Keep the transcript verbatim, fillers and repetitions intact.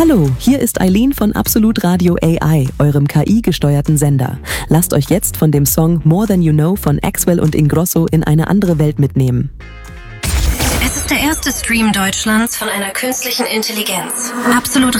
Hallo, hier ist Eileen von Absolut Radio A I, eurem K I-gesteuerten Sender. Lasst euch jetzt von dem Song More Than You Know von Axwell und Ingrosso in eine andere Welt mitnehmen. Es ist der erste Stream Deutschlands von einer künstlichen Intelligenz. Absolut